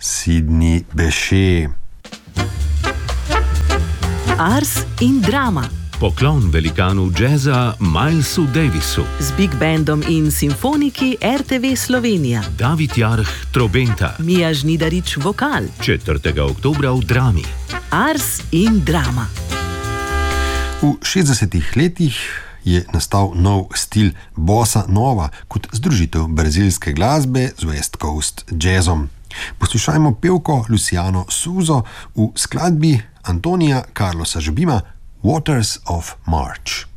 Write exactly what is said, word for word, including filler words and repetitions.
Sidney Bechet. Ars in drama. Poklon velikanu džeza Milesu Davisu. Z big bandom in simfoniki er te ve Slovenija. David Jarh trobenta. Mija Žnidarič vokal. četrtega oktobra v Drami. Ars in drama. V šestdesetih letih je nastal nov stil bossa nova kot združitev brazilske glasbe z West Coast jazzom. Poslušajmo pevko Luciano Souzo v skladbi Antonija Carlosa Jobima Waters of March.